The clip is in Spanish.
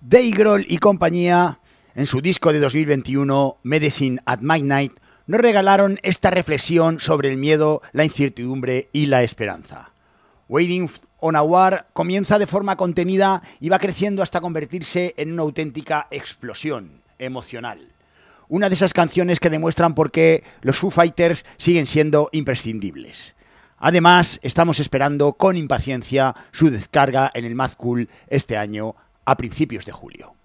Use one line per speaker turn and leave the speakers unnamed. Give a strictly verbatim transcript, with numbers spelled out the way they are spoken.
Dave Grohl y compañía, en su disco de dos mil veintiuno, Medicine at Midnight, nos regalaron esta reflexión sobre el miedo, la incertidumbre y la esperanza. Waiting on a War comienza de forma contenida y va creciendo hasta convertirse en una auténtica explosión emocional. Una de esas canciones que demuestran por qué los Foo Fighters siguen siendo imprescindibles. Además, estamos esperando con impaciencia su descarga en el Mad Cool este año a principios de julio.